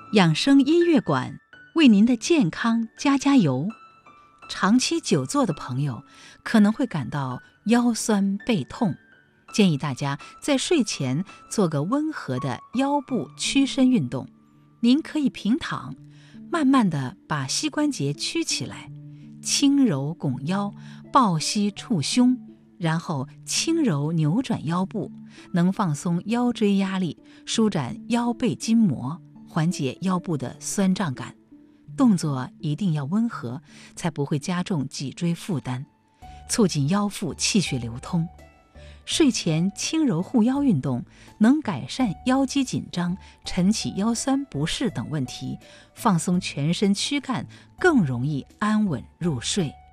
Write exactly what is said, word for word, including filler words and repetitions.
养生音乐馆为您的健康加加油。长期久坐的朋友可能会感到腰酸背痛，建议大家在睡前做个温和的腰部屈伸运动。您可以平躺，慢慢地把膝关节屈起来，轻柔拱腰，抱膝触胸，然后轻柔扭转腰部，能放松腰椎压力，舒展腰背筋膜，缓解腰部的酸胀感。动作一定要温和，才不会加重脊椎负担，促进腰腹气血流通。睡前轻柔护腰运动能改善腰肌紧张、晨起腰酸不适等问题，放松全身躯干，更容易安稳入睡。